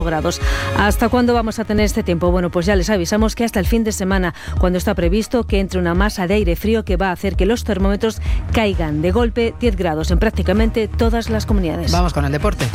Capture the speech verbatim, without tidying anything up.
grados. ¿Hasta cuándo vamos a tener este tiempo? Bueno, pues ya les avisamos que hasta el fin de semana, cuando está previsto que entre una masa de aire frío que va a hacer que los termómetros caigan de golpe diez grados en prácticamente todas las comunidades. Vamos con el deporte.